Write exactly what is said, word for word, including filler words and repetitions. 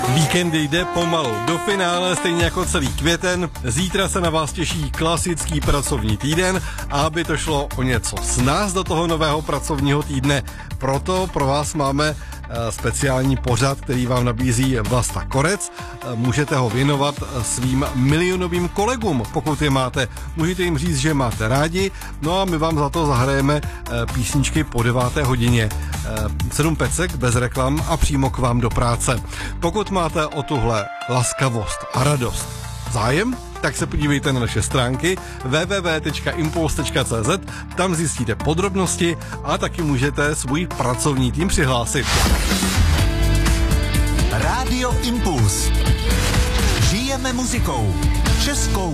Víkendy jde pomalu do finále, stejně jako celý květen. Zítra se na vás těší klasický pracovní týden a aby to šlo o něco s nás do toho nového pracovního týdne, proto pro vás máme speciální pořad, který vám nabízí Vlasta Korec. Můžete ho věnovat svým milionovým kolegům, pokud je máte. Můžete jim říct, že máte rádi, no a my vám za to zahrajeme písničky po deváté hodině. Sedm pecek bez reklam a přímo k vám do práce. Pokud máte o tuhle laskavost a radost zájem, tak se podívejte na naše stránky w w w tečka impuls tečka c z, tam zjistíte podrobnosti a taky můžete svůj pracovní tým přihlásit. Rádio Impuls. Žijeme muzikou. Českou